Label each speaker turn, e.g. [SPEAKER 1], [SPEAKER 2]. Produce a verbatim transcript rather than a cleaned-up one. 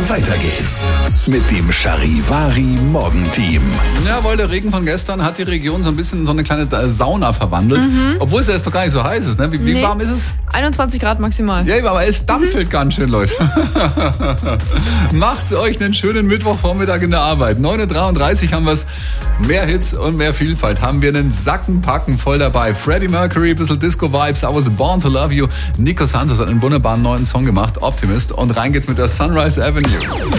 [SPEAKER 1] Weiter geht's mit dem Charivari Morgenteam.
[SPEAKER 2] Jawohl, der Regen von gestern hat die Region so ein bisschen in so eine kleine Sauna verwandelt. Mhm. Obwohl es ja jetzt doch gar nicht so heiß ist. Ne? Wie, wie
[SPEAKER 3] nee.
[SPEAKER 2] warm ist es?
[SPEAKER 3] einundzwanzig Grad maximal.
[SPEAKER 2] Ja, aber es dampfelt mhm. ganz schön, Leute. Macht's euch einen schönen Mittwochvormittag in der Arbeit. neun Uhr dreiunddreißig haben wir's. Mehr Hits und mehr Vielfalt haben wir einen Sackenpacken voll dabei. Freddie Mercury, ein bisschen Disco-Vibes, I was born to love you. Nico Santos hat einen wunderbaren neuen Song gemacht, Optimist. Und rein geht's mit der Sunrise Avenue.